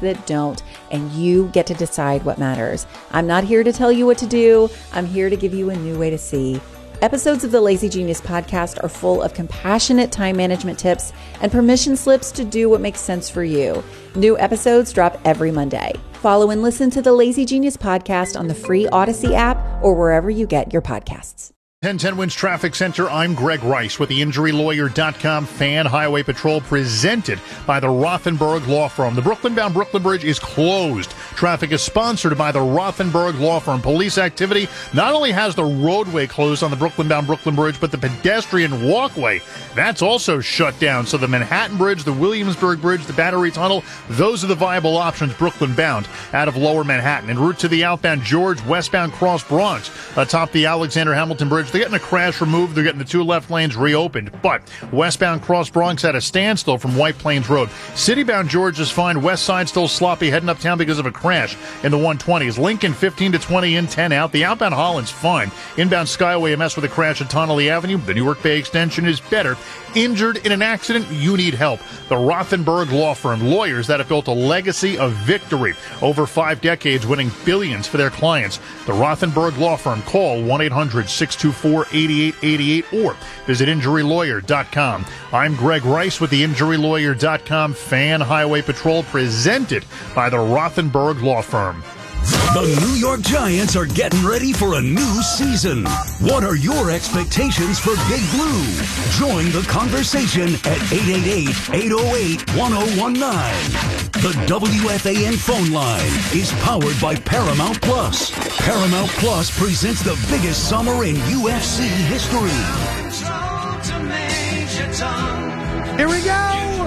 that don't, and you get to decide what matters. I'm not here to tell you what to do. I'm here to give you a new way to see. Episodes of the Lazy Genius podcast are full of compassionate time management tips and permission slips to do what makes sense for you. New episodes drop every Monday. Follow and listen to the Lazy Genius podcast on the free Odyssey app or wherever you get your podcasts. 1010 Wins Traffic Center. I'm Greg Rice with the InjuryLawyer.com Fan Highway Patrol presented by the Rothenberg Law Firm. The Brooklyn-bound Brooklyn Bridge is closed. Traffic is sponsored by the Rothenberg Law Firm. Police activity not only has the roadway closed on the Brooklyn-bound Brooklyn Bridge, but the pedestrian walkway, that's also shut down. So the Manhattan Bridge, the Williamsburg Bridge, the Battery Tunnel, those are the viable options Brooklyn-bound out of Lower Manhattan. En route to the outbound George, westbound Cross Bronx, atop the Alexander Hamilton Bridge, they're getting a crash removed. They're getting the two left lanes reopened. But westbound Cross Bronx at a standstill from White Plains Road. Citybound George is fine. West side still sloppy heading uptown because of a crash in the 120s. Lincoln 15 to 20 in, 10 out. The outbound Holland's fine. Inbound Skyway a mess with a crash at Tonelli Avenue. The Newark Bay extension is better. Injured in an accident? You need help. The Rothenberg Law Firm. Lawyers that have built a legacy of victory. Over 5 decades winning billions for their clients. The Rothenberg Law Firm. Call 1-800-624-8888 or visit InjuryLawyer.com. I'm Greg Rice with the InjuryLawyer.com Fan Highway Patrol presented by the Rothenberg Law Firm. The New York Giants are getting ready for a new season. What are your expectations for Big Blue? Join the conversation at 888-808-1019. The WFAN phone line is powered by Paramount Plus. Paramount Plus presents the biggest summer in UFC history. Here we go.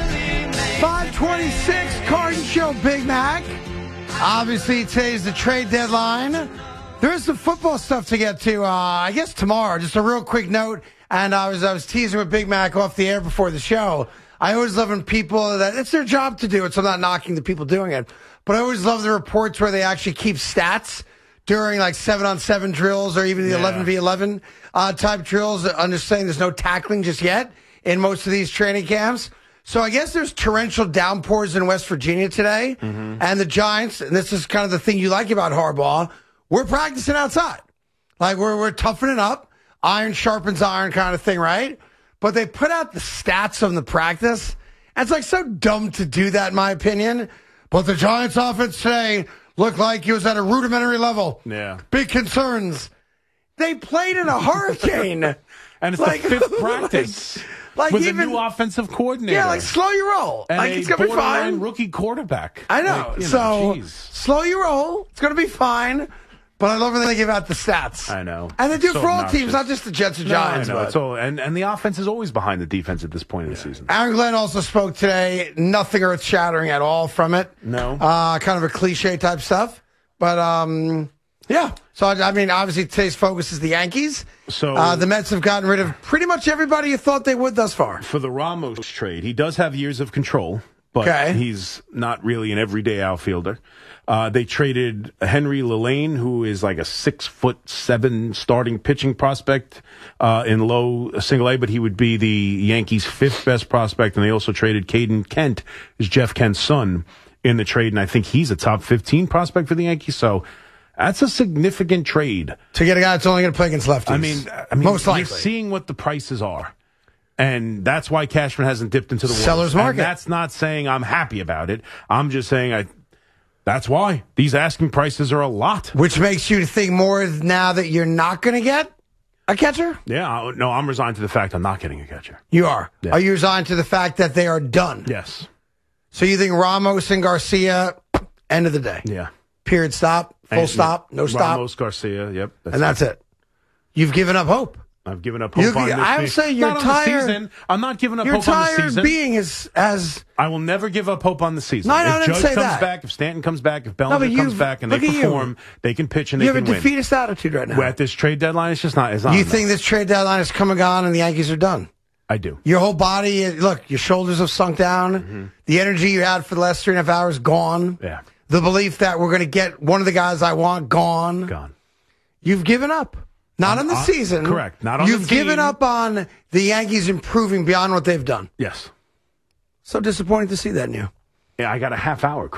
526 Carton Show Big Mac. Obviously, today's the trade deadline. There is some football stuff to get to, I guess, tomorrow. Just a real quick note, and I was teasing with Big Mac off the air before the show. I always love when people, that it's their job to do it, so I'm not knocking the people doing it. But I always love the reports where they actually keep stats during, like, 7-on-7 drills or even the 11v11 type drills, understanding there's no tackling just yet in most of these training camps. So I guess there's torrential downpours in West Virginia today, and the Giants, and this is kind of the thing you like about Harbaugh, we're practicing outside. Like, we're toughening up, iron sharpens iron kind of thing, right? But they put out the stats of the practice, and it's like so dumb to do that, in my opinion. But the Giants offense today looked like it was at a rudimentary level. Yeah. Big concerns. They played in a hurricane. And it's like, the fifth practice. Like with even, a new offensive coordinator. Yeah, like slow your roll. And like it's going to be fine. Rookie quarterback. I know. Like, slow your roll. It's going to be fine. But I love when they give out the stats. I know. And they do so for all obnoxious. teams, not just the Jets or Giants. I know. It's all, and the offense is always behind the defense at this point in the season. Aaron Glenn also spoke today. Nothing earth-shattering at all from it. No. Kind of a cliche type stuff. But, yeah. So, I mean, obviously today's focus is the Yankees. So the Mets have gotten rid of pretty much everybody you thought they would thus far. For the Ramos trade, he does have years of control, but he's not really an everyday outfielder. They traded Henry Lillane, who is like a 6'7" starting pitching prospect in low single A, but he would be the Yankees' 5th best prospect. And they also traded Caden Kent, is Jeff Kent's son, in the trade. And I think he's a top 15 prospect for the Yankees. So that's a significant trade. To get a guy that's only going to play against lefties. I mean, most likely. You're seeing what the prices are. And that's why Cashman hasn't dipped into the waters. Seller's market. And that's not saying I'm happy about it. I'm just saying that's why. These asking prices are a lot. Which makes you think more now that you're not going to get a catcher? Yeah. No, I'm resigned to the fact I'm not getting a catcher. You are? Yeah. Are you resigned to the fact that they are done? Yes. So you think Ramos and Garcia, end of the day? Yeah. Period, stop, full stop, no stop. Ramos, Garcia, yep. That's it. You've given up hope. I've given up hope on this I would say you're tired. I'm not giving up hope on the season. You're tired being as... I will never give up hope on the season. No, I if didn't Judge say comes that. back, if Stanton comes back, if Bellinger comes back and they perform, they can pitch and they can win. You have a defeatist attitude right now. At this trade deadline, it's just not. It's not you enough. think this trade deadline is come and gone and the Yankees are done? I do. Your whole body, look, your shoulders have sunk down. Mm-hmm. The energy you had for the last 3.5 hours, gone. Yeah. The belief that we're going to get one of the guys I want, gone. Gone. You've given up. Not on the season. Correct. Not on the team. You've given up on the Yankees improving beyond what they've done. Yes. So disappointing to see that in you. Yeah, I got a half hour.